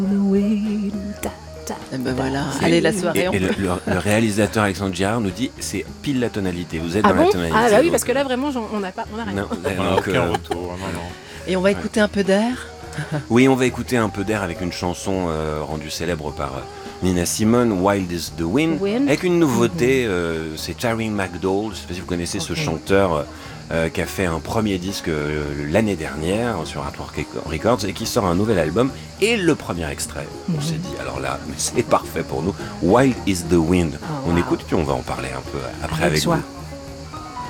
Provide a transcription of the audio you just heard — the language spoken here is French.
Et ben voilà, allez la soirée. Et le réalisateur Alexandre Girard nous dit c'est pile la tonalité. Vous êtes dans bon la tonalité. Ah bah oui, parce que là vraiment on n'a rien. Non, On n'a donc, aucun retour, non. Et on va écouter un peu d'air. Oui, on va écouter un peu d'air avec une chanson rendue célèbre par Nina Simone, Wild is the Wind, avec une nouveauté, c'est Terry McDowell, je ne sais pas si vous connaissez ce chanteur qui a fait un premier disque l'année dernière sur Artwork Records et qui sort un nouvel album, et le premier extrait, on s'est dit, alors là, mais c'est parfait pour nous, Wild is the Wind. On écoute puis on va en parler un peu après avec vous.